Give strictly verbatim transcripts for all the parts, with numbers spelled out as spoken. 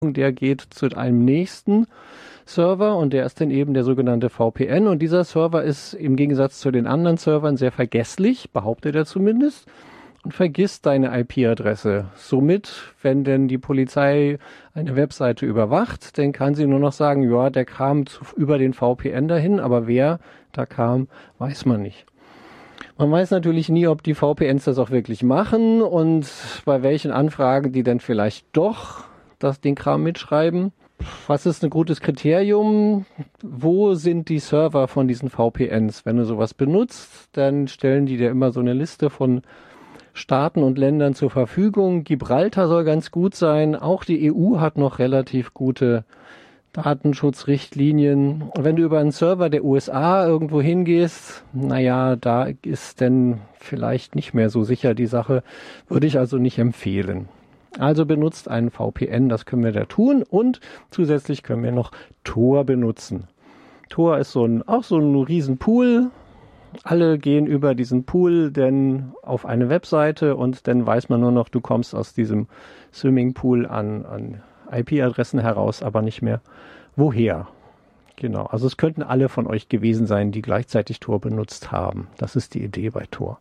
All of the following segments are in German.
der geht zu einem nächsten Server und der ist dann eben der sogenannte V P N und dieser Server ist im Gegensatz zu den anderen Servern sehr vergesslich, behauptet er zumindest, und vergisst deine I P-Adresse. Somit, wenn denn die Polizei eine Webseite überwacht, dann kann sie nur noch sagen, ja, der kam zu, über den V P N dahin, aber wer da kam, weiß man nicht. Man weiß natürlich nie, ob die V P Ns das auch wirklich machen und bei welchen Anfragen die dann vielleicht doch das, den Kram mitschreiben. Was ist ein gutes Kriterium? Wo sind die Server von diesen V P Ns? Wenn du sowas benutzt, dann stellen die dir immer so eine Liste von Staaten und Ländern zur Verfügung. Gibraltar soll ganz gut sein. Auch die E U hat noch relativ gute Datenschutzrichtlinien. Und wenn du über einen Server der U S A irgendwo hingehst, naja, da ist dann vielleicht nicht mehr so sicher die Sache. Würde ich also nicht empfehlen. Also benutzt einen V P N, das können wir da tun. Und zusätzlich können wir noch Tor benutzen. Tor ist so ein, auch so ein riesen Pool. Alle gehen über diesen Pool denn auf eine Webseite und dann weiß man nur noch, du kommst aus diesem Swimmingpool an, an I P-Adressen heraus, aber nicht mehr woher. Genau, also es könnten alle von euch gewesen sein, die gleichzeitig Tor benutzt haben. Das ist die Idee bei Tor.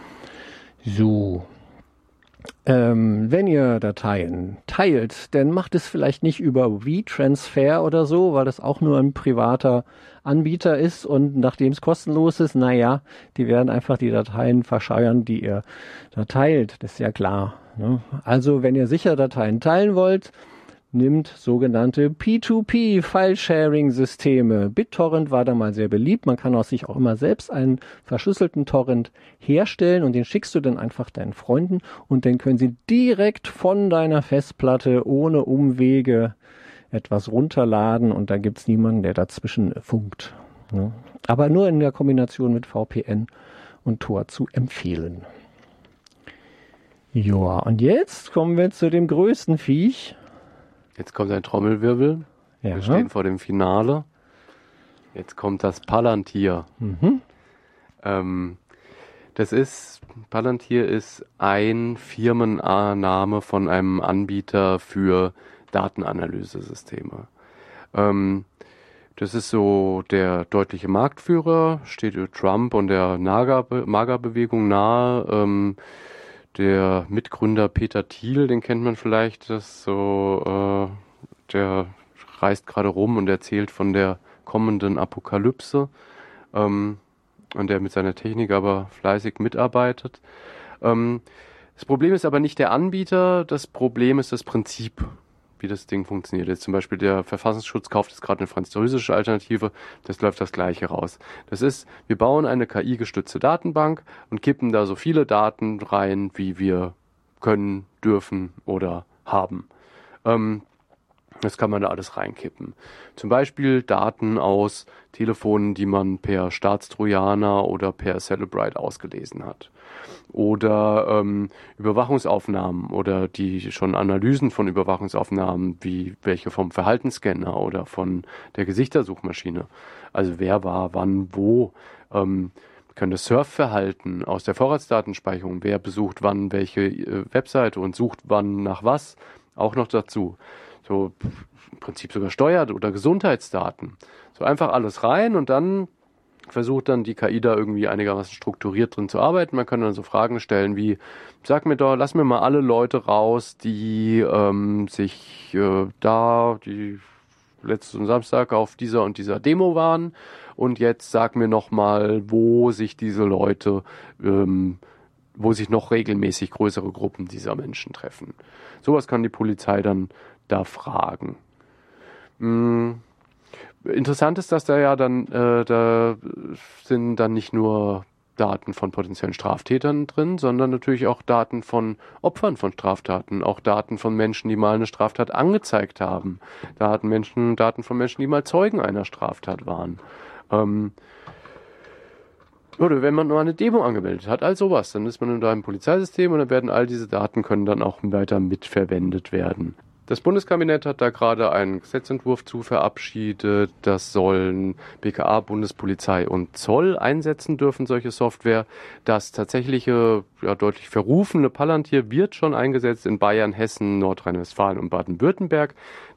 So. Ähm, wenn ihr Dateien teilt, dann macht es vielleicht nicht über WeTransfer oder so, weil das auch nur ein privater Anbieter ist und nachdem es kostenlos ist, naja, die werden einfach die Dateien verscheuern, die ihr da teilt. Das ist ja klar. Ne? Also wenn ihr sicher Dateien teilen wollt, nimmt sogenannte P zwei P File-Sharing-Systeme. BitTorrent war da mal sehr beliebt. Man kann auch sich auch immer selbst einen verschlüsselten Torrent herstellen und den schickst du dann einfach deinen Freunden und dann können sie direkt von deiner Festplatte ohne Umwege etwas runterladen und da gibt's niemanden, der dazwischen funkt. Ne? Aber nur in der Kombination mit V P N und Tor zu empfehlen. Ja, und jetzt kommen wir zu dem größten Viech. Jetzt kommt ein Trommelwirbel. Ja. Wir stehen vor dem Finale. Jetzt kommt das Palantir. Mhm. Ähm, das ist, Palantir ist ein Firmenname von einem Anbieter für Datenanalyse-Systeme. Ähm, das ist so der deutliche Marktführer, steht Trump und der MAGA-Bewegung nahe. Ähm, Der Mitgründer Peter Thiel, den kennt man vielleicht, das ist so, äh, der reist gerade rum und erzählt von der kommenden Apokalypse, ähm, an der mit seiner Technik aber fleißig mitarbeitet. Ähm, das Problem ist aber nicht der Anbieter, das Problem ist das Prinzip, wie das Ding funktioniert. Jetzt zum Beispiel der Verfassungsschutz kauft jetzt gerade eine französische Alternative, das läuft das Gleiche raus. Das ist, wir bauen eine K I-gestützte Datenbank und kippen da so viele Daten rein, wie wir können, dürfen oder haben. Ähm, das kann man da alles reinkippen. Zum Beispiel Daten aus Telefonen, die man per Staatstrojaner oder per Celebrite ausgelesen hat. Oder ähm, Überwachungsaufnahmen oder die schon Analysen von Überwachungsaufnahmen, wie welche vom Verhaltensscanner oder von der Gesichtersuchmaschine. Also wer war, wann, wo. Ähm, können das Surfverhalten aus der Vorratsdatenspeicherung, wer besucht wann welche äh, Webseite und sucht wann nach was, auch noch dazu. So im Prinzip sogar Steuer- oder Gesundheitsdaten. So einfach alles rein und dann versucht dann die K I da irgendwie einigermaßen strukturiert drin zu arbeiten. Man kann dann so Fragen stellen wie, sag mir doch, lass mir mal alle Leute raus, die ähm, sich äh, da, die letzten Samstag auf dieser und dieser Demo waren und jetzt sag mir noch mal, wo sich diese Leute, ähm, wo sich noch regelmäßig größere Gruppen dieser Menschen treffen. Sowas kann die Polizei dann da fragen. Hm. Interessant ist, dass da ja dann, äh, da sind dann nicht nur Daten von potenziellen Straftätern drin, sondern natürlich auch Daten von Opfern von Straftaten, auch Daten von Menschen, die mal eine Straftat angezeigt haben. Daten, Menschen, Daten von Menschen, die mal Zeugen einer Straftat waren. Ähm, oder wenn man nur eine Demo angemeldet hat, all sowas, dann ist man in einem Polizeisystem und dann werden all diese Daten können dann auch weiter mitverwendet werden. Das Bundeskabinett hat da gerade einen Gesetzentwurf zu verabschiedet. Das sollen B K A, Bundespolizei und Zoll einsetzen dürfen, solche Software. Das tatsächliche, ja, deutlich verrufene Palantir wird schon eingesetzt in Bayern, Hessen, Nordrhein-Westfalen und Baden-Württemberg.